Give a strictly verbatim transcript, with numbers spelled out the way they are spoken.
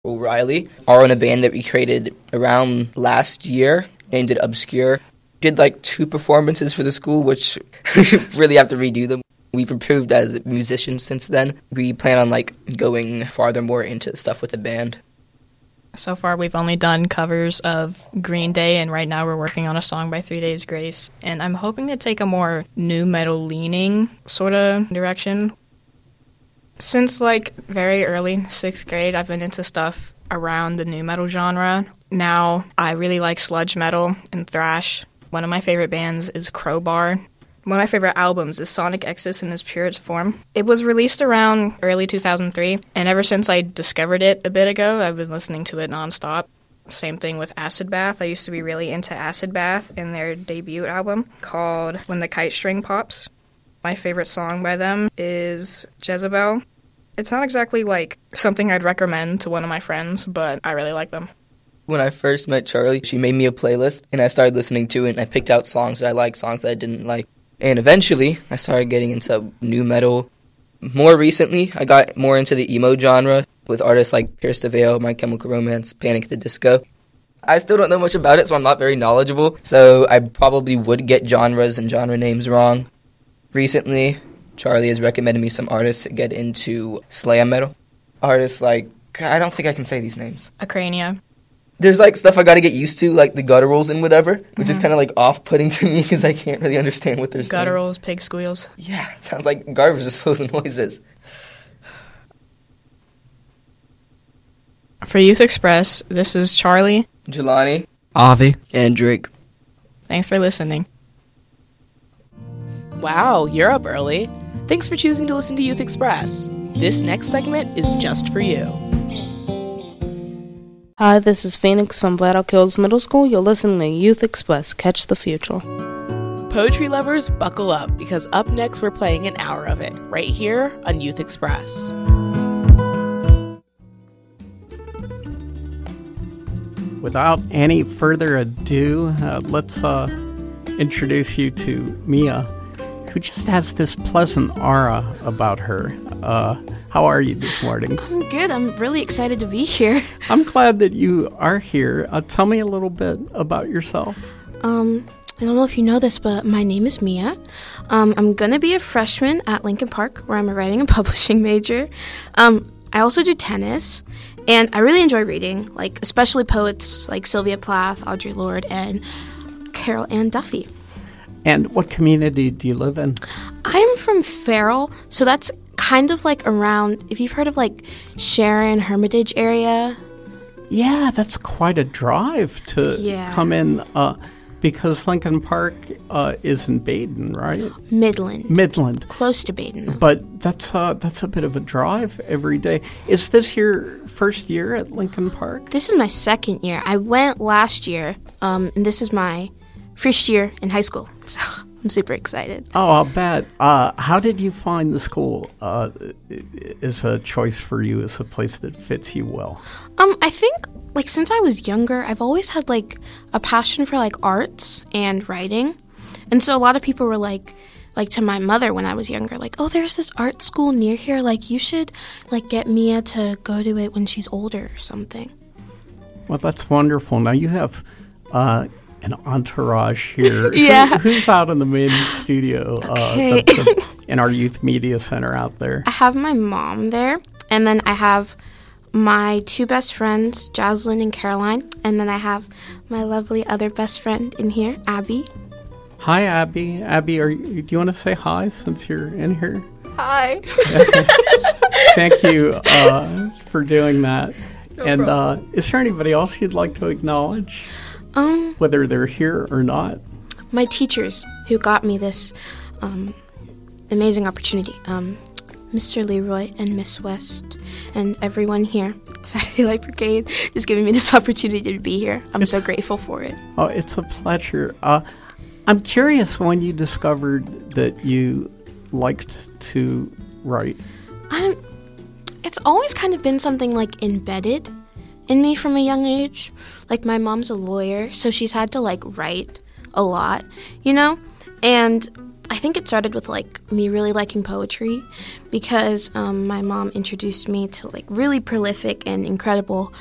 O'Reilly, are in a band that we created around last year, named it Obscure. Did like two performances for the school, which really have to redo them. We've improved as musicians since then. We plan on like going farther more into stuff with the band. So far, we've only done covers of Green Day, and right now we're working on a song by Three Days Grace. And I'm hoping to take a more nu metal-leaning sort of direction. Since, like, very early sixth grade, I've been into stuff around the nu metal genre. Now, I really like sludge metal and thrash. One of my favorite bands is Crowbar. One of my favorite albums is Sonic Exodus in its purest form. It was released around early two thousand three, and ever since I discovered it a bit ago, I've been listening to it nonstop. Same thing with Acid Bath. I used to be really into Acid Bath and their debut album called When the Kite String Pops. My favorite song by them is Jezebel. It's not exactly like something I'd recommend to one of my friends, but I really like them. When I first met Charlie, she made me a playlist, and I started listening to it, and I picked out songs that I liked, songs that I didn't like. And eventually, I started getting into nu metal. More recently, I got more into the emo genre with artists like Pierce the Veil, My Chemical Romance, Panic! At the Disco. I still don't know much about it, so I'm not very knowledgeable, so I probably would get genres and genre names wrong. Recently, Charlie has recommended me some artists that get into slam metal. Artists like, I don't think I can say these names. Acrania. There's, like, stuff I gotta get used to, like the gutturals and whatever, which mm-hmm. is kind of, like, off-putting to me because I can't really understand what they're saying. Gutturals, pig squeals. Yeah, it sounds like garbage disposal noises. For Youth Express, this is Charlie, Jelani, Avi, and Drake. Thanks for listening. Wow, you're up early. Thanks for choosing to listen to Youth Express. This next segment is just for you. Hi, this is Phoenix from Black Elk Hills Middle School. You're listening to Youth Express. Catch the future. Poetry lovers, buckle up, because up next we're playing an hour of it, right here on Youth Express. Without any further ado, uh, let's uh, introduce you to Mia, who just has this pleasant aura about her. Uh, how are you this morning? I'm good. I'm really excited to be here. I'm glad that you are here. Uh, tell me a little bit about yourself. Um, I don't know if you know this, but my name is Mia. Um, I'm going to be a freshman at Lincoln Park, where I'm a writing and publishing major. Um, I also do tennis, and I really enjoy reading, like especially poets like Sylvia Plath, Audre Lorde, and Carol Ann Duffy. And what community do you live in? I'm from Farrell, so that's kind of like around, if you've heard of like Sharon, Hermitage area. Yeah, that's quite a drive to yeah. come in, uh, because Lincoln Park uh, is in Baden, right? Midland. Midland. Close to Baden, though. But that's, uh, that's a bit of a drive every day. Is this your first year at Lincoln Park? This is my second year. I went last year, um, and this is my first year in high school, so I'm super excited. Oh, I'll bet. Uh, how did you find the school uh, as a choice for you, as a place that fits you well? Um, I think, like, since I was younger, I've always had, like, a passion for, like, arts and writing. And so a lot of people were, like, like, to my mother when I was younger, like, oh, there's this art school near here. Like, you should, like, get Mia to go to it when she's older or something. Well, that's wonderful. Now, you have Uh, an entourage here. Yeah. Who, who's out in the main studio Okay. uh, that's a, in our youth media center out there? I have my mom there, and then I have my two best friends, Jocelyn and Caroline, and then I have my lovely other best friend in here, Abby. Hi, Abby. Abby, are you, do you want to say hi since you're in here? Hi. Thank you uh, for doing that. No and uh, problem. Is there anybody else you'd like to acknowledge? Um, Whether they're here or not? My teachers who got me this um, amazing opportunity, um, Mister Leroy and Miss West, and everyone here at Saturday Light Brigade, just giving me this opportunity to be here. I'm It's, so grateful for it. Oh, it's a pleasure. Uh, I'm curious when you discovered that you liked to write. Um, it's always kind of been something like embedded in me from a young age. Like, my mom's a lawyer, so she's had to, like, write a lot, you know? And I think it started with like me really liking poetry because um, my mom introduced me to like really prolific and incredible